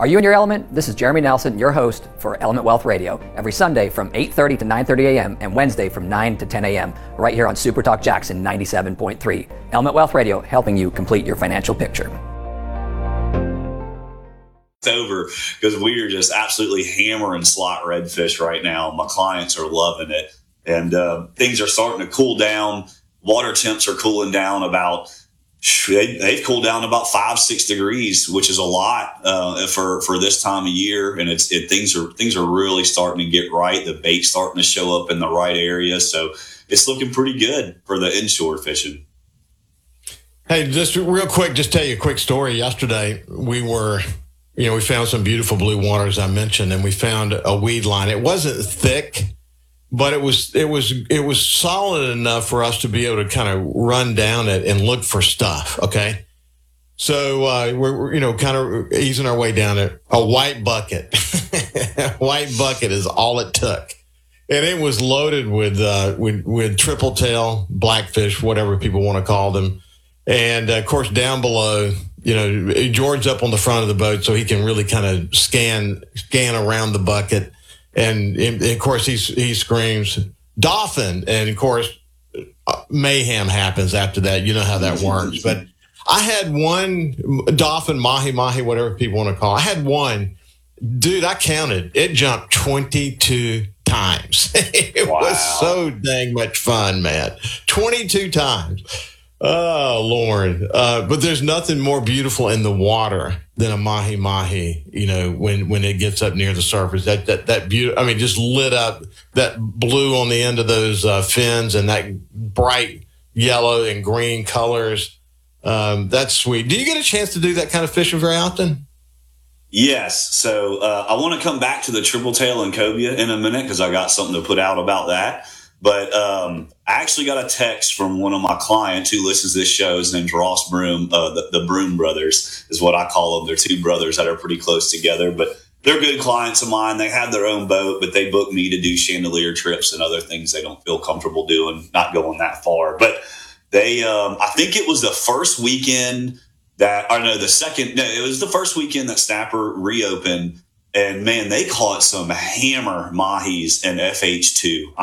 Are you in your element? This is Jeremy Nelson, your host for Element Wealth Radio, every Sunday from 8:30 to 9:30 a.m. and Wednesday from 9 to 10 a.m. right here on Super Talk Jackson 97.3. Element Wealth Radio, helping you complete your financial picture. Over because we are just absolutely hammering slot redfish right now. My clients are loving it, and things are starting to cool down. Water temps are cooling down they've cooled down about 5-6 degrees, which is a lot for this time of year. And things are really starting to get right. The bait's starting to show up in the right area, so it's looking pretty good for the inshore fishing. Hey, just real quick, just tell you a quick story. Yesterday, we found some beautiful blue water, as I mentioned, and we found a weed line. It wasn't thick, but it was solid enough for us to be able to kind of run down it and look for stuff. Okay. So, we're kind of easing our way down it. A white bucket, white bucket is all it took. And it was loaded with triple tail, blackfish, whatever people want to call them. And of course, down below, George's up on the front of the boat so he can really kind of scan around the bucket. And of course, he screams, "Dolphin!" And of course, mayhem happens after that. You know how that works. But I had one dolphin, mahi, whatever people want to call it. I had one. Dude, I counted. It jumped 22 times. It was so dang much fun, man. 22 times. Oh, Lord. But there's nothing more beautiful in the water than a mahi, when it gets up near the surface. That beauty, just lit up, that blue on the end of those fins and that bright yellow and green colors. That's sweet. Do you get a chance to do that kind of fishing very often? Yes. So I want to come back to the triple tail and cobia in a minute because I got something to put out about that. But I actually got a text from one of my clients who listens to this show. His name's Ross Broom. The Broom Brothers is what I call them. They're two brothers that are pretty close together, but they're good clients of mine. They have their own boat, but they book me to do chandelier trips and other things they don't feel comfortable doing, not going that far. But they, I think it was the first weekend it was the first weekend that Snapper reopened. And man, they caught some hammer mahis and FH2.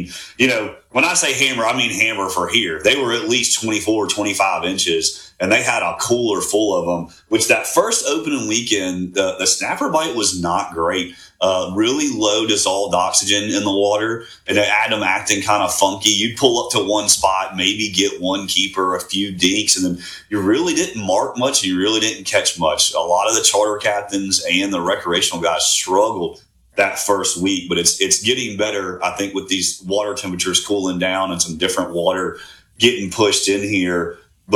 When I say hammer, I mean hammer for here. They were at least 24, 25 inches, and they had a cooler full of them, which that first opening weekend, the snapper bite was not great. Really low dissolved oxygen in the water, and it had them acting kind of funky. You'd pull up to one spot, maybe get one keeper, a few dinks, and then you really didn't mark much. You really didn't catch much. A lot of the charter captains and the recreational guys struggled that first week, but it's getting better, I think, with these water temperatures cooling down and some different water getting pushed in here.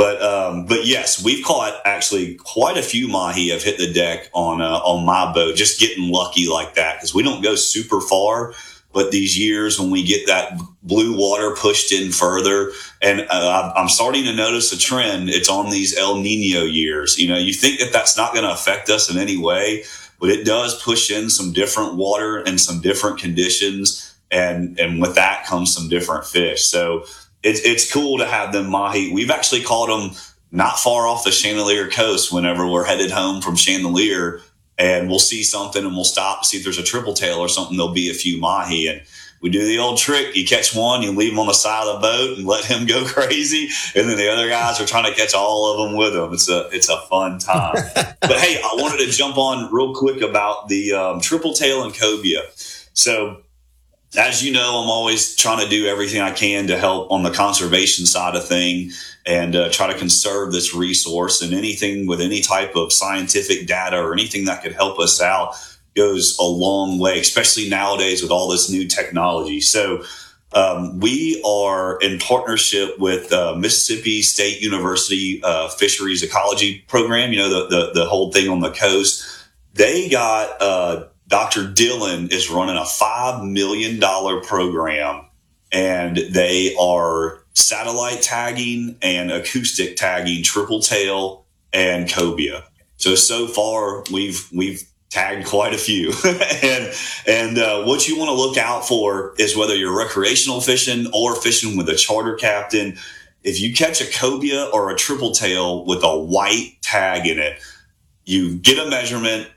But yes, we've caught actually quite a few mahi have hit the deck on my boat, just getting lucky like that because we don't go super far. But these years when we get that blue water pushed in further, and I'm starting to notice a trend. It's on these El Nino years. You think that that's not going to affect us in any way, but it does push in some different water and some different conditions, and with that comes some different fish. So it's cool to have them mahi. We've actually caught them not far off the Chandelier coast whenever we're headed home from Chandelier, and we'll see something and we'll stop, see if there's a triple tail or something. There'll be a few mahi, and we do the old trick. You catch one, you leave him on the side of the boat and let him go crazy. And then the other guys are trying to catch all of them with him. It's a fun time. But hey, I wanted to jump on real quick about the triple tail and cobia. So as you know, I'm always trying to do everything I can to help on the conservation side of thing and try to conserve this resource, and anything with any type of scientific data or anything that could help us out goes a long way, especially nowadays with all this new technology. So we are in partnership with Mississippi State University Fisheries Ecology Program, the whole thing on the coast. They got Dr. Dillon is running a $5 million program, and they are satellite tagging and acoustic tagging triple tail and cobia. So far we've tagged quite a few. and what you want to look out for is whether you're recreational fishing or fishing with a charter captain. If you catch a cobia or a triple tail with a white tag in it, you get a measurement,